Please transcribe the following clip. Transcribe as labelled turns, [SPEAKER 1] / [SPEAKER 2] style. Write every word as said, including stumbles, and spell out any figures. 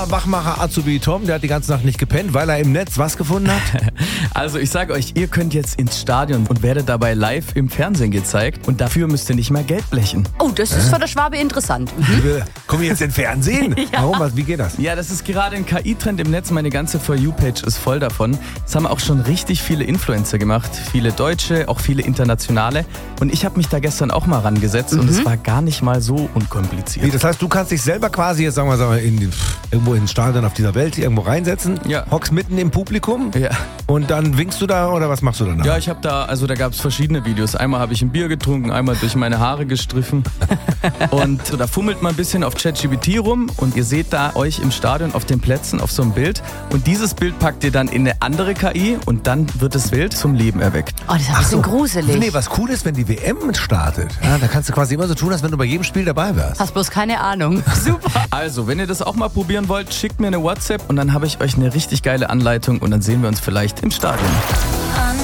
[SPEAKER 1] Wachmacher Azubi Tom, der hat die ganze Nacht nicht gepennt, weil er im Netz was gefunden hat?
[SPEAKER 2] Also ich sage euch, ihr könnt jetzt ins Stadion und werdet dabei live im Fernsehen gezeigt und dafür müsst ihr nicht mehr Geld blechen.
[SPEAKER 3] Oh, das ist für der Schwabe interessant. Mhm.
[SPEAKER 1] Kommen wir jetzt in Fernsehen?
[SPEAKER 3] Ja.
[SPEAKER 1] Warum? Was, wie geht das?
[SPEAKER 2] Ja, das ist gerade ein K I-Trend im Netz. Meine ganze For You-Page ist voll davon. Das haben auch schon richtig viele Influencer gemacht. Viele Deutsche, auch viele internationale. Und ich habe mich da gestern auch mal rangesetzt und es war gar nicht mal so unkompliziert.
[SPEAKER 1] Wie, das heißt, du kannst dich selber quasi jetzt, sagen wir mal, in, irgendwo ins Stadion auf dieser Welt irgendwo reinsetzen,
[SPEAKER 2] Ja.
[SPEAKER 1] hockst mitten im Publikum
[SPEAKER 2] Ja.
[SPEAKER 1] und dann winkst du da oder was machst du dann?
[SPEAKER 2] Ja, ich habe da, also da gab es verschiedene Videos. Einmal habe ich ein Bier getrunken, einmal durch meine Haare gestriffen. Und so, da fummelt man ein bisschen auf ChatGPT rum und ihr seht da euch im Stadion auf den Plätzen auf so einem Bild. Und dieses Bild packt ihr dann in eine andere K I und dann wird das Bild zum Leben erweckt.
[SPEAKER 3] Oh, das ist ein bisschen gruselig.
[SPEAKER 1] Nee, was cool ist, wenn die W M startet, ja, da kannst du quasi immer so tun, als wenn du bei jedem Spiel dabei wärst.
[SPEAKER 3] Hast bloß keine Ahnung. Super.
[SPEAKER 2] Also, wenn ihr das auch mal probieren wollt, schickt mir eine WhatsApp und dann habe ich euch eine richtig geile Anleitung und dann sehen wir uns vielleicht im Stadion.